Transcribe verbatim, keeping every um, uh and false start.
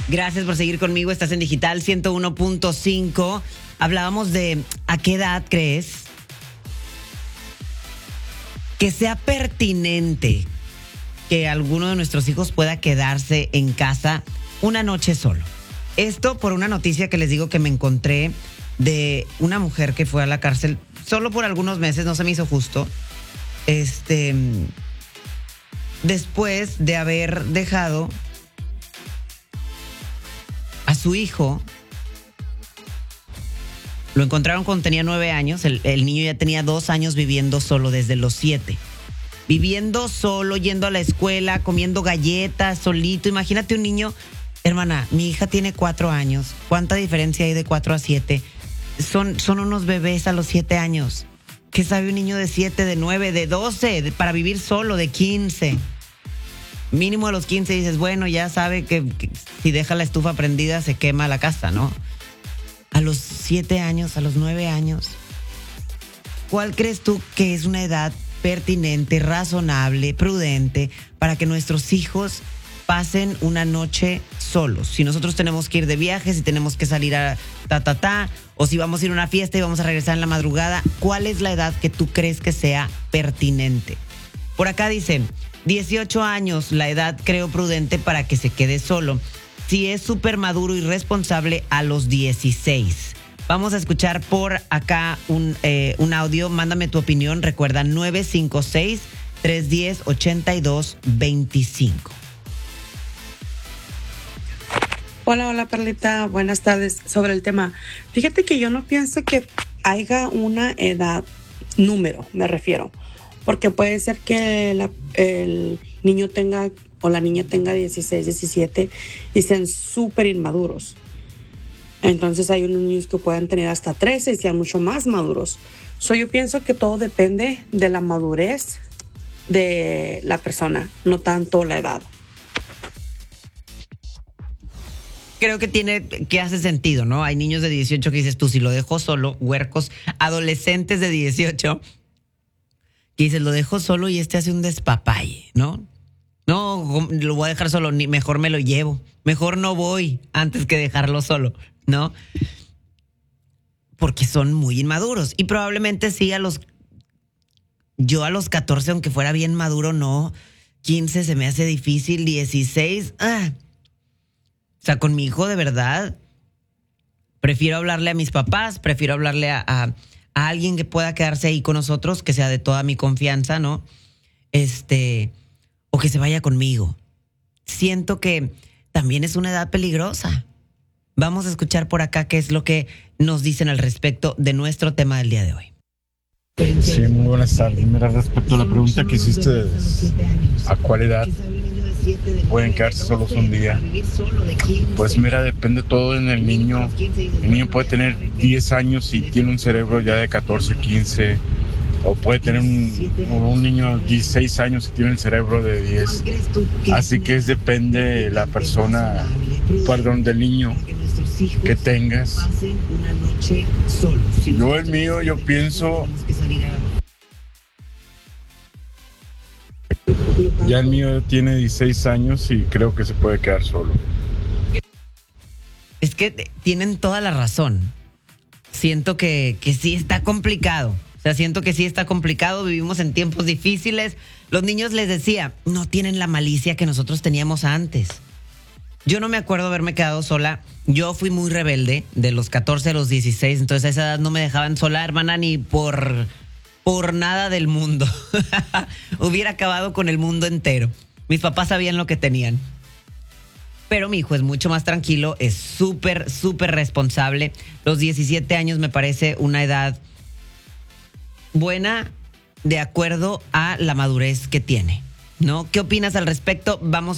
Gracias por seguir conmigo. Estás en Digital ciento uno punto cinco. Hablábamos de ¿a qué edad crees que sea pertinente que alguno de nuestros hijos pueda quedarse en casa una noche solo? Esto por una noticia que les digo que me encontré de una mujer que fue a la cárcel solo por algunos meses, no se me hizo justo. Este, después de haber dejado a su hijo, lo encontraron cuando tenía nueve años, el, el niño ya tenía dos años viviendo solo desde los siete. Viviendo solo, yendo a la escuela, comiendo galletas, solito. Imagínate un niño, hermana, mi hija tiene cuatro años. ¿Cuánta diferencia hay de cuatro a siete? Son, son unos bebés a los siete años. ¿Qué sabe un niño de siete, de nueve, de doce, de, para vivir solo, de quince? Mínimo a los quince dices, bueno, ya sabe que, que si deja la estufa prendida se quema la casa, ¿no? A los siete años, a los nueve años. ¿Cuál crees tú que es una edad pertinente, razonable, prudente para que nuestros hijos pasen una noche solos? Si nosotros tenemos que ir de viaje, si tenemos que salir a ta, ta, ta, o si vamos a ir a una fiesta y vamos a regresar en la madrugada, ¿cuál es la edad que tú crees que sea pertinente? Por acá dicen, dieciocho años, la edad creo prudente para que se quede solo. Si es súper maduro y responsable, a los dieciséis. Vamos a escuchar por acá un, eh, un audio. Mándame tu opinión. Recuerda, nueve cinco seis, tres uno cero, ocho dos dos cinco. Hola, hola, Perlita. Buenas tardes. Sobre el tema, fíjate que yo no pienso que haya una edad, número, me refiero. Porque puede ser que la, el niño tenga o la niña tenga dieciséis, diecisiete y sean súper inmaduros. Entonces hay unos niños que pueden tener hasta trece y sean mucho más maduros. So, yo pienso que todo depende de la madurez de la persona, no tanto la edad. Creo que tiene, que hace sentido, ¿no? Hay niños de dieciocho que dices tú, si lo dejo solo, huercos, adolescentes de dieciocho, que dices, lo dejo solo y este hace un despapalle, ¿no? No, lo voy a dejar solo, ni mejor me lo llevo. Mejor no voy antes que dejarlo solo, ¿no? Porque son muy inmaduros. Y probablemente sí a los... Yo a los catorce, aunque fuera bien maduro, no. quince se me hace difícil, dieciséis... Ah. O sea, con mi hijo, de verdad, prefiero hablarle a mis papás, prefiero hablarle a, a, a alguien que pueda quedarse ahí con nosotros, que sea de toda mi confianza, ¿no? Este... O que se vaya conmigo. Siento que también es una edad peligrosa. Vamos a escuchar por acá qué es lo que nos dicen al respecto de nuestro tema del día de hoy. Sí, muy buenas tardes. Mira, respecto a la pregunta que hiciste, ¿a cuál edad pueden quedarse solos un día? Pues mira, depende todo en el niño. El niño puede tener diez años y tiene un cerebro ya de catorce, quince. O puede tener un, un niño de dieciséis años y tiene el cerebro de diez. Así que es, depende de la persona, perdón, del niño que tengas. Yo el mío, yo pienso, ya el mío tiene dieciséis años y creo que se puede quedar solo. Es que tienen toda la razón. Siento que, que sí está complicado. O sea, siento que sí está complicado, vivimos en tiempos difíciles. Los niños, les decía, no tienen la malicia que nosotros teníamos antes. Yo no me acuerdo haberme quedado sola. Yo fui muy rebelde, de los catorce a los dieciséis, entonces a esa edad no me dejaban sola, hermana, ni por, por nada del mundo. Hubiera acabado con el mundo entero. Mis papás sabían lo que tenían. Pero mi hijo es mucho más tranquilo, es súper, súper responsable. Los diecisiete años me parece una edad buena de acuerdo a la madurez que tiene, ¿no? ¿Qué opinas al respecto? Vamos